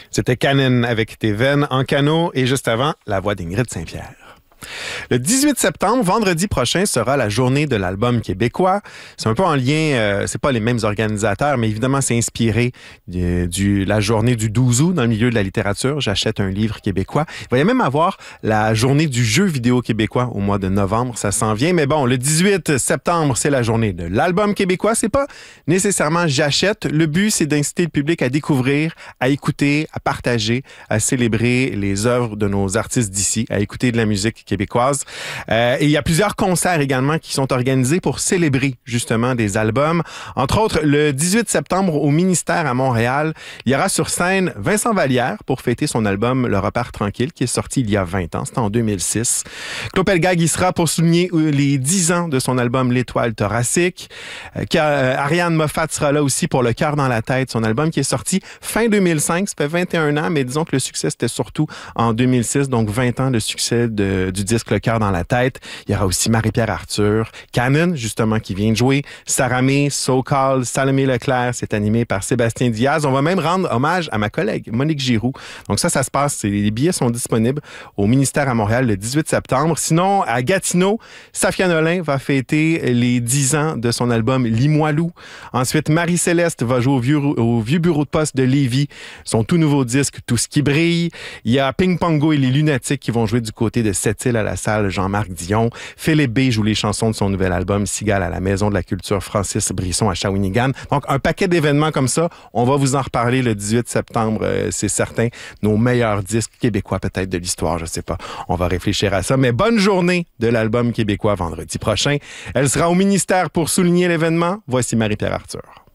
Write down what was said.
C'était Canon avec Tes veines en canot et juste avant, la voix d'Ingrid Saint-Pierre. Le 18 septembre, vendredi prochain, sera la journée de l'album québécois. C'est un peu en lien, c'est pas les mêmes organisateurs, mais évidemment, c'est inspiré de la journée du 12 août dans le milieu de la littérature. J'achète un livre québécois. Il va y même avoir la journée du jeu vidéo québécois au mois de novembre. Ça s'en vient. Mais bon, le 18 septembre, c'est la journée de l'album québécois. C'est pas nécessairement j'achète. Le but, c'est d'inciter le public à découvrir, à écouter, à partager, à célébrer les œuvres de nos artistes d'ici, à écouter de la musique québécoise. Et il y a plusieurs concerts également qui sont organisés pour célébrer justement des albums. Entre autres, le 18 septembre au Ministère à Montréal, il y aura sur scène Vincent Vallière pour fêter son album Le repère tranquille qui est sorti il y a 20 ans. C'était en 2006. Claude Pelgag y sera pour souligner les 10 ans de son album L'étoile thoracique. Ariane Moffat sera là aussi pour Le cœur dans la tête, son album qui est sorti fin 2005. Ça fait 21 ans, mais disons que le succès c'était surtout en 2006, donc 20 ans de succès du disque Le cœur dans la tête. Il y aura aussi Marie-Pierre Arthur, Canon, justement, qui vient de jouer, Sarah May, So Called, Salomé Leclerc, c'est animé par Sébastien Diaz. On va même rendre hommage à ma collègue, Monique Giroux. Donc ça se passe, les billets sont disponibles au ministère à Montréal le 18 septembre. Sinon, à Gatineau, Safia Nolin va fêter les 10 ans de son album Limoilou. Ensuite, Marie-Céleste va jouer au vieux bureau de poste de Lévis, son tout nouveau disque Tout ce qui brille. Il y a Ping Pongo et les Lunatiques qui vont jouer du côté de Sept-Îles à la salle Jean-Marc Dion. Philippe B joue les chansons de son nouvel album Cigale à la Maison de la Culture Francis Brisson à Shawinigan. Donc, un paquet d'événements comme ça. On va vous en reparler le 18 septembre, c'est certain. Nos meilleurs disques québécois peut-être de l'histoire, je sais pas. On va réfléchir à ça. Mais bonne journée de l'album québécois vendredi prochain. Elle sera au ministère pour souligner l'événement. Voici Marie-Pierre Arthur.